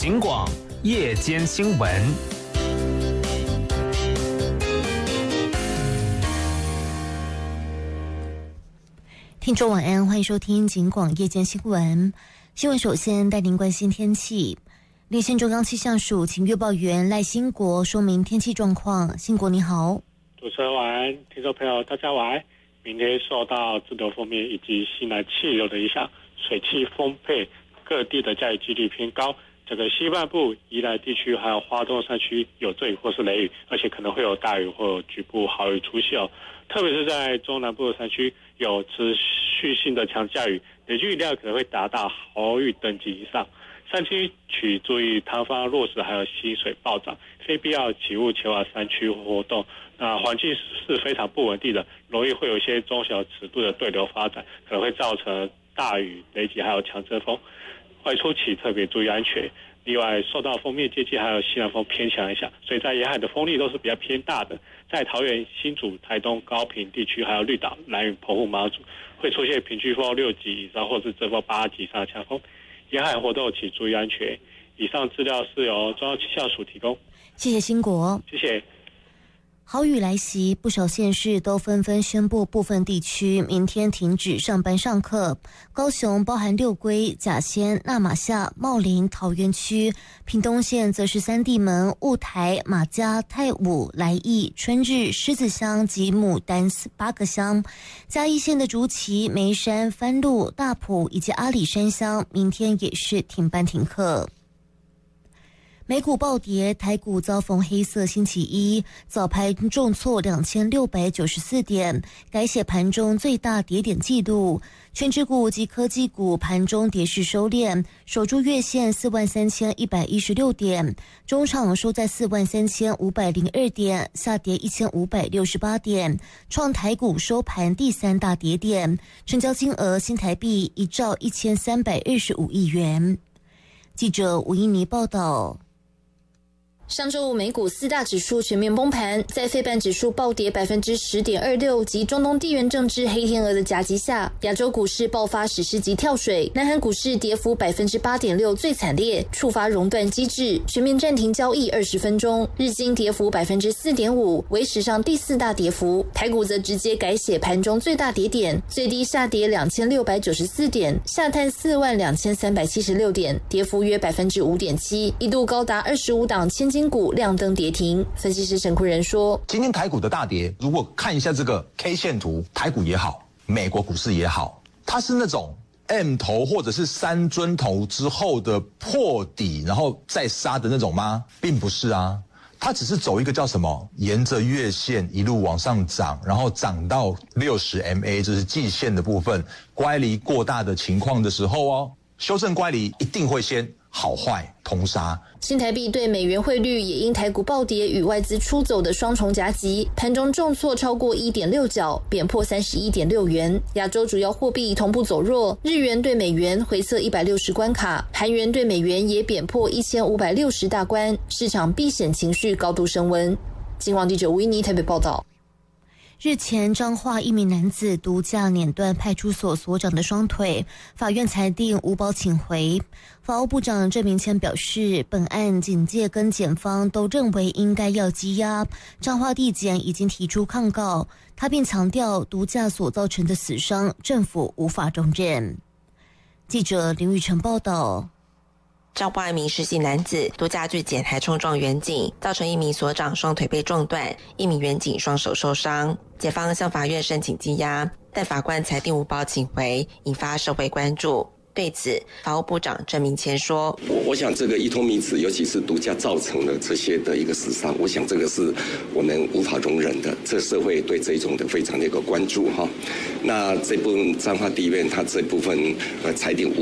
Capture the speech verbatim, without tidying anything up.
警广夜间新闻。 听众晚安，欢迎收听警广夜间新闻。新闻首先带您关心天气。连线中央气象署请预报员赖兴国说明天气状况。兴国你好。 主持人晚安，听众朋友大家晚安。明天受到自流锋面以及西南气流的影响，水汽丰沛，各地的降雨几率偏高。整个西半部、宜兰地区还有花东山区有阵雨或是雷雨，而且可能会有大雨或局部豪雨出现哦。特别是在中南部的山区有持续性的强降雨，累积雨量可能会达到豪雨等级以上。山区请注意塌方落石，还有溪水暴涨，非必要请勿前往山区活动。那环境是非常不稳定的，容易会有一些中小尺度的对流发展，可能会造成大雨、雷击还有强阵风。外出请特别注意安全。另外，受到锋面接近还有西南风偏强影响，所以在沿海的风力都是比较偏大的。在桃园、新竹、台东、高屏地区，还有绿岛、兰屿、澎湖、马祖，会出现平均风六级以上，或是阵风八级以上的强风。沿海活动请注意安全。以上资料是由中央气象署提供。 谢谢兴国。 谢谢。 豪雨来袭，不少县市都纷纷宣布部分地区明天停止上班上课。高雄包含六龟、甲仙、那玛夏、茂林、桃园区；屏东县则是三地门、雾台、马家、太武、来义、春日、狮子乡及牡丹八个乡。嘉义县的竹崎、梅山、番路、大埔以及阿里山乡，明天也是停班停课。美股暴跌，台股遭逢黑色星期一，早盘重挫两千六百九十四点，改写盘中最大跌点纪录。全指股及科技股盘中跌势收敛，守住月线四万三千一百一十六点，中场收在四万三千五百零二点，下跌一千五百六十八点，创台股收盘第三大跌点，成交金额新台币一兆一千三百二十五亿元。记者吴依妮报道。 上周五美股四大指数全面崩盘，在费半指数暴跌百分之十点二六及中东地缘政治黑天鹅的夹击下，亚洲股市爆发史诗级跳水，南韩股市跌幅百分之八点六最惨烈，触发熔断机制，全面暂停交易二十分钟。日经跌幅百分之四点五，为史上第四大跌幅。台股则直接改写盘中最大跌点，最低下跌两千六百九十四点，下探四万两千三百七十六点，跌幅约百分之五点七，一度高达二十五档千金股亮灯跌停。分析师陈坤仁说， 今天台股的大跌，如果看一下这个 K 线图，台股也好，美国股市也好，它是那种 M 头或者是三尊头之后的破底然后再杀的那种吗？并不是啊，它只是走一个叫什么，沿着月线一路往上涨，然后涨到六十 M A， 就是季线的部分，乖离过大的情况的时候哦，修正乖离一定会先好坏通杀。 新台币对美元汇率也因台股暴跌与外资出走的双重夹击，盘中重挫超过 一点六角，贬破 三十一点六元。亚洲主要货币同步走弱，日元对美元回测一百六十关卡，韩元对美元也贬破一千五百六十大关，市场避险情绪高度升温。金广记者吴依妮台北报道。 日前，彰化一名男子毒驾碾断派出所所长的双腿，法院裁定无保请回。法务部长郑明谦表示，本案警界跟检方都认为应该要羁押，彰化地检已经提出抗告。他并强调，毒驾所造成的死伤，政府无法容忍。记者林玉成报道。 彰化一名实习男子毒驾拒检还冲撞员警，造成一名所长双腿被撞断，一名员警双手受伤。检方向法院申请羁押，但法官裁定无保请回，引发社会关注。对此，法务部长郑明谦说：“ 我我想这个一通迷子，尤其是毒驾造成了这些的一个死伤，我想这个是我们无法容忍的。这社会对这种的非常的一个关注哈。那这部分彰化地院他这部分呃裁定无